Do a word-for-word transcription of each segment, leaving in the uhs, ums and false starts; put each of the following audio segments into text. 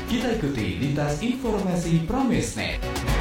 Kita ikuti lintas informasi Pramesnet.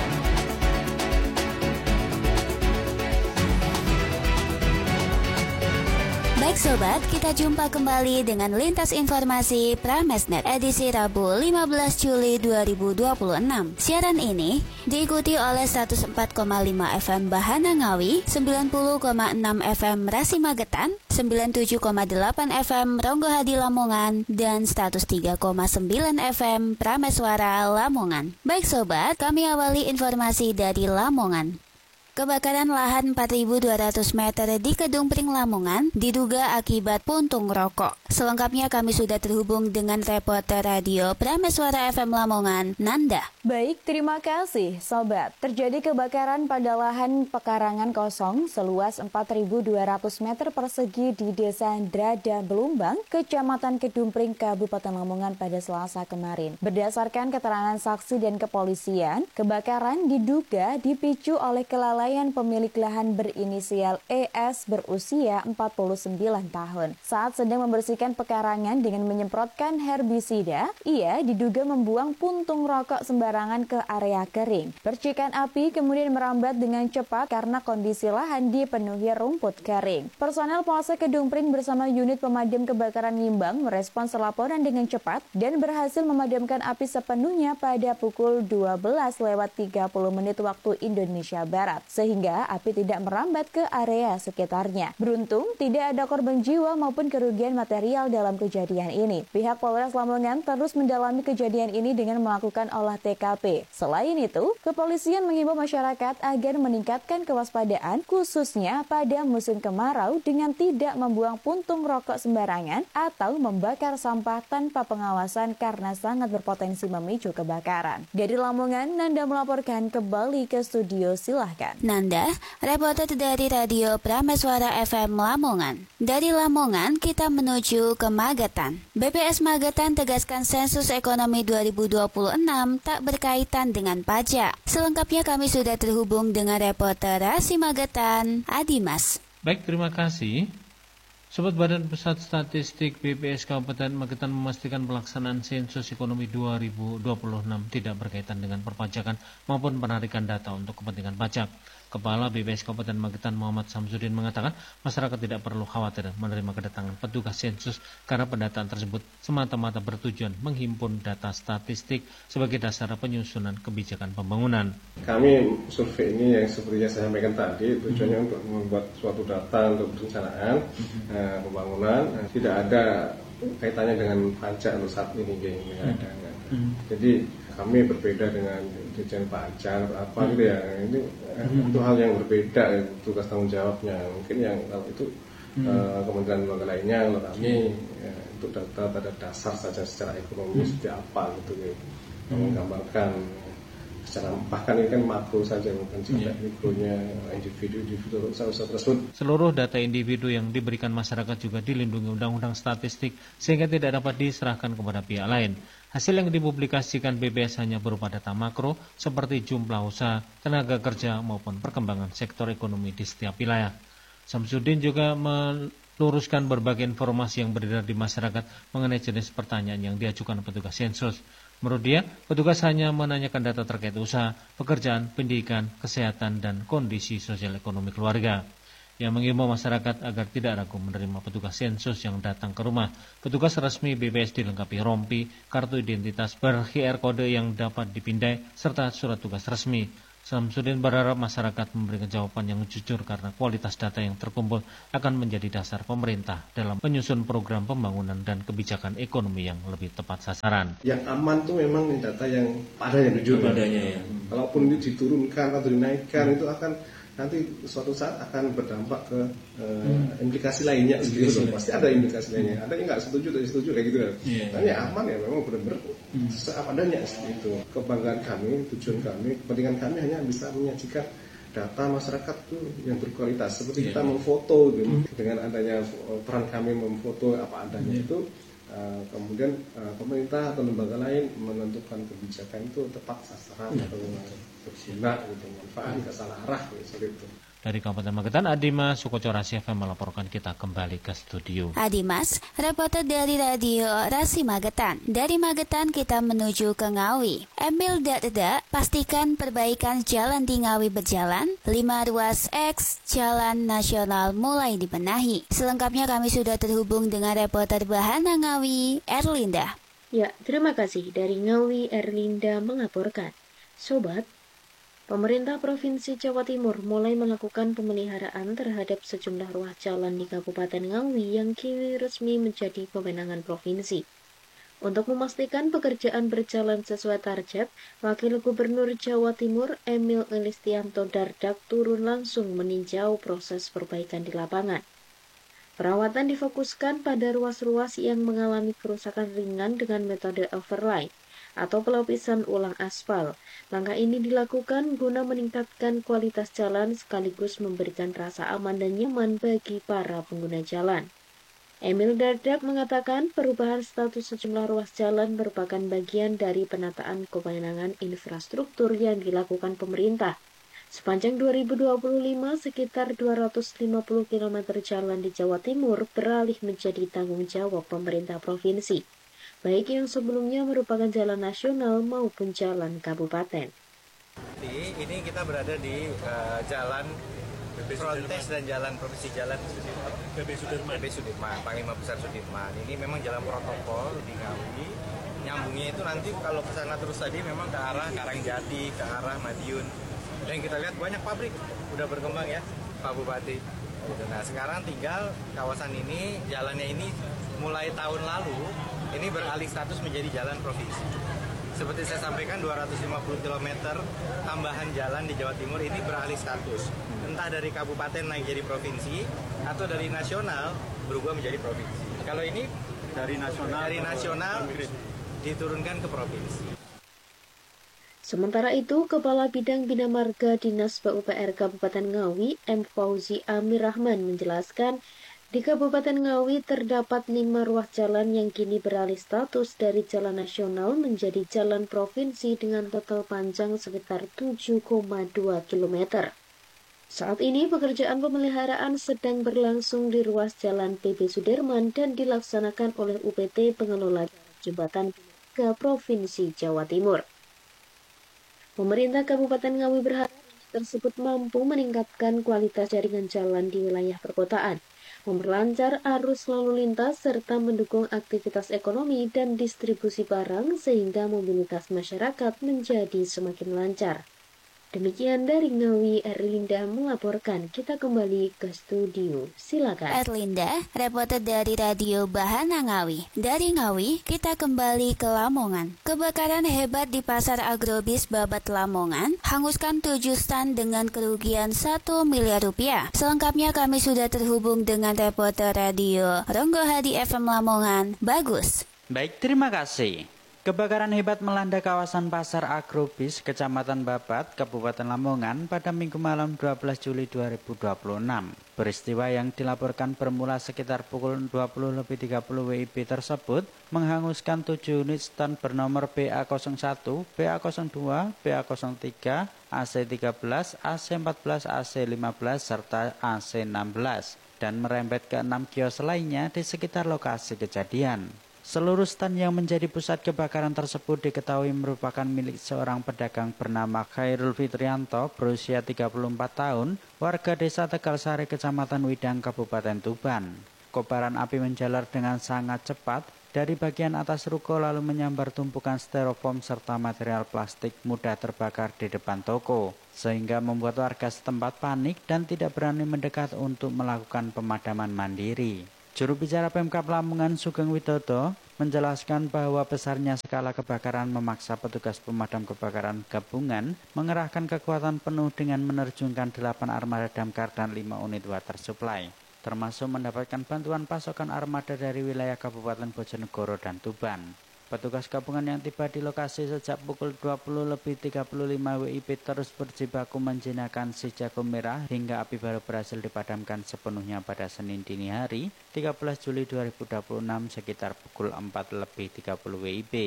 Baik sobat, kita jumpa kembali dengan Lintas Informasi Pramesnet edisi Rabu lima belas Juli dua ribu dua puluh enam. Siaran ini diikuti oleh seratus empat koma lima F M Bahana Ngawi, sembilan puluh koma enam F M Rasi Magetan, sembilan puluh tujuh koma delapan F M Ronggohadi Lamongan, dan seratus tiga koma sembilan F M Prameswara Lamongan. Baik sobat, kami awali informasi dari Lamongan. Kebakaran lahan empat ribu dua ratus meter di Kedung Pring Lamongan diduga akibat puntung rokok. Selengkapnya kami sudah terhubung dengan reporter radio Prameswara F M Lamongan, Nanda. Baik, terima kasih sobat. Terjadi kebakaran pada lahan pekarangan kosong seluas empat ribu dua ratus meter persegi di Desa Drada Belumbang, Kecamatan Kedung Pring, Kabupaten Lamongan pada Selasa kemarin. Berdasarkan keterangan saksi dan kepolisian, kebakaran diduga dipicu oleh kelalaian pemilik lahan berinisial E S berusia empat puluh sembilan tahun. Saat sedang membersihkan pekarangan dengan menyemprotkan herbisida, ia diduga membuang puntung rokok sembarangan ke area kering. Percikan api kemudian merambat dengan cepat karena kondisi lahan dipenuhi rumput kering. Personel Polsek Kedung Pring bersama unit pemadam kebakaran Ngimbang merespons laporan dengan cepat dan berhasil memadamkan api sepenuhnya pada pukul dua belas lewat tiga puluh menit waktu Indonesia Barat, sehingga api tidak merambat ke area sekitarnya. Beruntung, tidak ada korban jiwa maupun kerugian material dalam kejadian ini. Pihak Polres Lamongan terus mendalami kejadian ini dengan melakukan olah T K P. Selain itu, kepolisian mengimbau masyarakat agar meningkatkan kewaspadaan, khususnya pada musim kemarau dengan tidak membuang puntung rokok sembarangan atau membakar sampah tanpa pengawasan karena sangat berpotensi memicu kebakaran. Dari Lamongan, Nanda melaporkan kembali ke studio, silahkan. Nanda, reporter dari Radio Prameswara F M Lamongan. Dari Lamongan, kita menuju ke Magetan. B P S Magetan tegaskan sensus ekonomi dua ribu dua puluh enam tak berkaitan dengan pajak. Selengkapnya kami sudah terhubung dengan reporter Rasi Magetan, Adimas. Baik, terima kasih. Sobat Badan Pusat Statistik B P S Kabupaten Magetan memastikan pelaksanaan sensus ekonomi dua ribu dua puluh enam tidak berkaitan dengan perpajakan maupun penarikan data untuk kepentingan pajak. Kepala B P S Kabupaten Magetan Muhammad Samsudin mengatakan masyarakat tidak perlu khawatir menerima kedatangan petugas sensus karena pendataan tersebut semata-mata bertujuan menghimpun data statistik sebagai dasar penyusunan kebijakan pembangunan. Kami survei ini yang seperti yang saya sampaikan tadi tujuannya untuk membuat suatu data untuk perencanaan uh, pembangunan, uh, tidak ada kaitannya dengan pajak untuk saat ini, geng, ada. Hmm. Jadi kami berbeda dengan dirjen pajak apa hmm. gitu ya, ini hmm. itu hal yang berbeda, tugas tanggung jawabnya. Mungkin yang kalau itu hmm. uh, kementerian lembaga lainnya, kalau kami ya, untuk data pada dasar saja secara ekonomi hmm. seperti apa gitu, gitu. Hmm. menggambarkan secara, bahkan ini kan makro saja, bukan juga yeah. mikronya individu-individu usaha-usaha tersebut. Seluruh data individu yang diberikan masyarakat juga dilindungi Undang-Undang Statistik sehingga tidak dapat diserahkan kepada pihak lain. Hasil yang dipublikasikan B P S hanya berupa data makro seperti jumlah usaha, tenaga kerja maupun perkembangan sektor ekonomi di setiap wilayah. Samsudin juga meluruskan berbagai informasi yang beredar di masyarakat mengenai jenis pertanyaan yang diajukan petugas sensus. Menurut dia, petugas hanya menanyakan data terkait usaha, pekerjaan, pendidikan, kesehatan, dan kondisi sosial ekonomi keluarga. Yang mengimbau masyarakat agar tidak ragu menerima petugas sensus yang datang ke rumah. Petugas resmi B P S dilengkapi rompi, kartu identitas ber-Q R kode yang dapat dipindai, serta surat tugas resmi. Samsudin berharap masyarakat memberikan jawaban yang jujur karena kualitas data yang terkumpul akan menjadi dasar pemerintah dalam menyusun program pembangunan dan kebijakan ekonomi yang lebih tepat sasaran. Yang aman tuh memang data yang padanya, jujur padanya ya. Kalaupun itu diturunkan atau dinaikkan hmm. itu akan nanti suatu saat akan berdampak ke uh, hmm. implikasi lainnya, gitu. Pasti ada implikasi lainnya. Ada yang nggak setuju, tidak setuju kayak gitu. Yeah. Tapi ya aman ya, memang benar-benar hmm. seadanya itu. Kebanggaan kami, tujuan kami, kepentingan kami hanya bisa menyajikan data masyarakat tuh yang berkualitas. Seperti yeah. kita memfoto, gitu. hmm. dengan adanya peran kami memfoto apa adanya yeah. itu. Uh, kemudian uh, pemerintah atau lembaga lain menentukan kebijakan itu tepat sasaran hmm. atau berguna gitu, manfaat nggak salah arah gitu. Dari Kabupaten Magetan, Adimas Sukoco Rasi F M melaporkan. Kita kembali ke studio. Adimas, reporter dari Radio Rasi Magetan. Dari Magetan kita menuju ke Ngawi. Emil Dada, pastikan perbaikan jalan di Ngawi berjalan. Lima ruas X Jalan Nasional mulai dibenahi. Selengkapnya kami sudah terhubung dengan reporter Bahana Ngawi, Erlinda. Ya, terima kasih. Dari Ngawi, Erlinda melaporkan. Sobat, pemerintah Provinsi Jawa Timur mulai melakukan pemeliharaan terhadap sejumlah ruas jalan di Kabupaten Ngawi yang kini resmi menjadi kewenangan provinsi. Untuk memastikan pekerjaan berjalan sesuai target, Wakil Gubernur Jawa Timur Emil Elistianto Dardak turun langsung meninjau proses perbaikan di lapangan. Perawatan difokuskan pada ruas-ruas yang mengalami kerusakan ringan dengan metode overlay atau pelapisan ulang aspal. Langkah ini dilakukan guna meningkatkan kualitas jalan sekaligus memberikan rasa aman dan nyaman bagi para pengguna jalan. Emil Dardak mengatakan perubahan status sejumlah ruas jalan merupakan bagian dari penataan kewenangan infrastruktur yang dilakukan pemerintah. Sepanjang dua ribu dua puluh lima, sekitar dua ratus lima puluh kilometer jalan di Jawa Timur beralih menjadi tanggung jawab pemerintah provinsi, baik yang sebelumnya merupakan jalan nasional maupun jalan kabupaten. Ini kita berada di uh, jalan Frontes dan jalan Provinsi Jalan B B Sudirman, B B Sudirman, Panglima Besar Sudirman. Ini memang jalan protokol di Ngawi. Nyambungnya itu nanti kalau ke sana terus tadi memang ke arah Karangjati, ke arah Madiun. Dan kita lihat banyak pabrik udah berkembang ya, Pak Bupati. Nah sekarang tinggal kawasan ini, jalannya ini mulai tahun lalu ini beralih status menjadi jalan provinsi. Seperti saya sampaikan, dua ratus lima puluh kilometer tambahan jalan di Jawa Timur ini beralih status. Entah dari kabupaten naik jadi provinsi, atau dari nasional berubah menjadi provinsi. Kalau ini dari nasional, dari nasional diturunkan ke provinsi. Sementara itu, Kepala Bidang Bina Marga Dinas P U P R Kabupaten Ngawi, M. Fauzi Amir Rahman menjelaskan, di Kabupaten Ngawi terdapat lima ruas jalan yang kini beralih status dari jalan nasional menjadi jalan provinsi dengan total panjang sekitar tujuh koma dua kilometer. Saat ini pekerjaan pemeliharaan sedang berlangsung di ruas jalan B B Sudirman dan dilaksanakan oleh U P T Pengelola Jembatan ke Provinsi Jawa Timur. Pemerintah Kabupaten Ngawi berharap tersebut mampu meningkatkan kualitas jaringan jalan di wilayah perkotaan, memperlancar arus lalu lintas, serta mendukung aktivitas ekonomi dan distribusi barang sehingga mobilitas masyarakat menjadi semakin lancar. Demikian dari Ngawi, Erlinda melaporkan. Kita kembali ke studio. Silakan. Erlinda, reporter dari Radio Bahana Ngawi. Dari Ngawi, kita kembali ke Lamongan. Kebakaran hebat di Pasar Agrobis Babat Lamongan hanguskan tujuh stand dengan kerugian satu miliar rupiah. Selengkapnya kami sudah terhubung dengan reporter Radio Ronggo Hadi F M Lamongan, Bagus. Baik, terima kasih. Kebakaran hebat melanda kawasan Pasar Agrobis, Kecamatan Babat, Kabupaten Lamongan pada Minggu malam dua belas Juli dua ribu dua puluh enam. Peristiwa yang dilaporkan bermula sekitar pukul dua puluh lebih tiga puluh W I B tersebut menghanguskan tujuh unit stand bernomor B A nol satu, B A nol dua, B A nol tiga, A C tiga belas, A C empat belas, A C lima belas, serta A C enam belas dan merembet ke enam kios lainnya di sekitar lokasi kejadian. Seluruh stand yang menjadi pusat kebakaran tersebut diketahui merupakan milik seorang pedagang bernama Khairul Fitrianto berusia tiga puluh empat tahun, warga desa Tegalsari, Kecamatan Widang, Kabupaten Tuban. Kobaran api menjalar dengan sangat cepat dari bagian atas ruko lalu menyambar tumpukan styrofoam serta material plastik mudah terbakar di depan toko, sehingga membuat warga setempat panik dan tidak berani mendekat untuk melakukan pemadaman mandiri. Juru bicara Pemkab Lamongan Sugeng Widodo menjelaskan bahwa besarnya skala kebakaran memaksa petugas pemadam kebakaran gabungan mengerahkan kekuatan penuh dengan menerjunkan delapan armada damkar dan lima unit water supply, termasuk mendapatkan bantuan pasokan armada dari wilayah Kabupaten Bojonegoro dan Tuban. Petugas gabungan yang tiba di lokasi sejak pukul dua puluh lebih tiga puluh lima W I B terus berjibaku menjinakkan si jago merah hingga api baru berhasil dipadamkan sepenuhnya pada Senin dini hari tiga belas Juli dua ribu dua puluh enam sekitar pukul empat lebih tiga puluh W I B.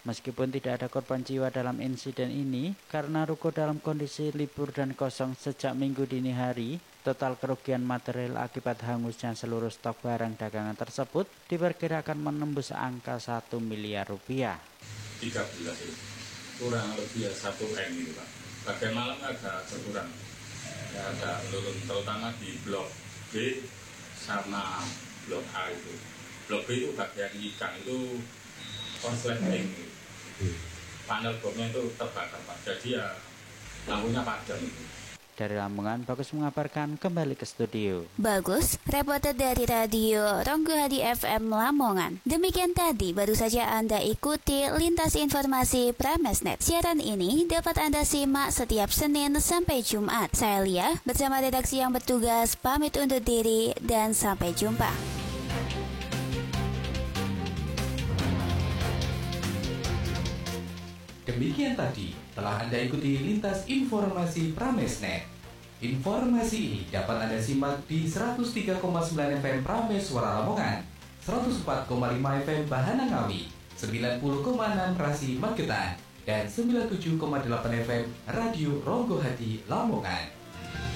Meskipun tidak ada korban jiwa dalam insiden ini, karena ruko dalam kondisi libur dan kosong sejak minggu dini hari, total kerugian material akibat hangusnya seluruh stok barang dagangan tersebut diperkirakan menembus angka satu miliar rupiah. tiga belas itu, kurang lebih satu M itu Pak. Bagian malam agak berkurang, ya, agak menurun, terutama di blok B sama blok A itu. Blok B itu bagian ikan itu konsleting. Panel bomnya itu terbakar Pak, jadi ya lampunya padam. Dari Lamongan, Bagus mengabarkan kembali ke studio. Bagus, reporter dari Radio Ronggo Hadi F M Lamongan. Demikian tadi baru saja Anda ikuti lintas informasi Pramesnet. Siaran ini dapat Anda simak setiap Senin sampai Jumat. Saya Lia bersama redaksi yang bertugas pamit undur diri dan sampai jumpa. Demikian tadi telah Anda ikuti lintas informasi Pramesnet. Informasi ini dapat Anda simak di seratus tiga koma sembilan F M Prames Suara Lamongan, seratus empat koma lima F M Bahana Ngawi, sembilan puluh koma enam Rasi Magetan, dan sembilan puluh tujuh koma delapan F M Radio Ronggo Hadi Lamongan.